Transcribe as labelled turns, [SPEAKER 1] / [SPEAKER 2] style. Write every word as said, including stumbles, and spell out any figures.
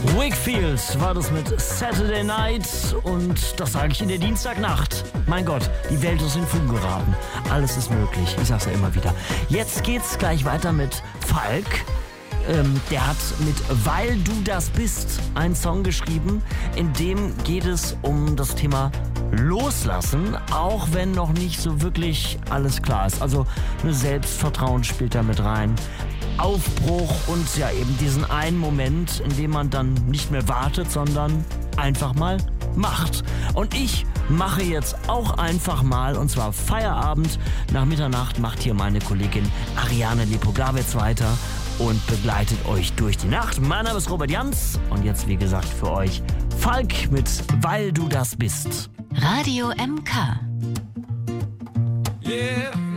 [SPEAKER 1] Wakefield war das mit Saturday Night und das sage ich in der Dienstagnacht. Mein Gott, die Welt ist in Fugen geraten. Alles ist möglich, ich sag's ja immer wieder. Jetzt geht's gleich weiter mit Falk. Ähm, der hat mit Weil du das bist einen Song geschrieben, in dem geht es um das Thema Loslassen, auch wenn noch nicht so wirklich alles klar ist. Also nur Selbstvertrauen spielt da mit rein. Aufbruch und ja eben diesen einen Moment, in dem man dann nicht mehr wartet, sondern einfach mal macht. Und ich mache jetzt auch einfach mal, und zwar Feierabend. Nach Mitternacht macht hier meine Kollegin Ariane Lepogawitz weiter und begleitet euch durch die Nacht. Mein Name ist Robert Jans und jetzt wie gesagt für euch Falk mit Weil du das bist.
[SPEAKER 2] Radio M K.
[SPEAKER 3] Yeah.